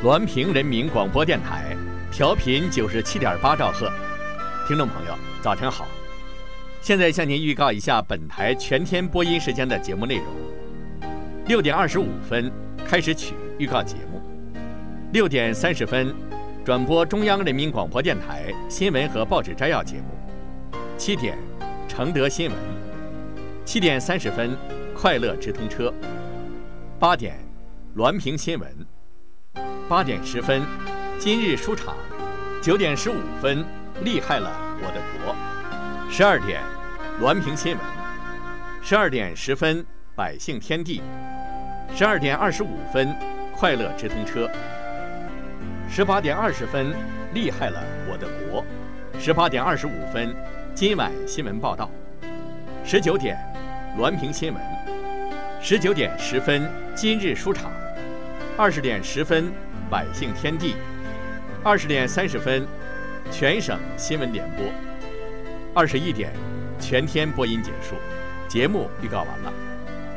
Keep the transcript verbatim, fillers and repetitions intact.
滦平人民广播电台，调频九十七点八兆赫。听众朋友，早晨好！现在向您预告一下本台全天播音时间的节目内容：六点二十五分开始曲预告节目，六点三十分转播中央人民广播电台新闻和报纸摘要节目，七点承德新闻，七点三十分快乐直通车，八点滦平新闻，八点十分今日书场，九点十五分厉害了我的国，十二点滦平新闻，十二点十分百姓天地，十二点二十五分快乐直通车，十八点二十分厉害了我的国，十八点二十五分今晚新闻报道，十九点滦平新闻，十九点十分今日书场，二十点十分百姓天地，二十点三十分全省新闻联播，二十一点全天播音结束。节目预告完了。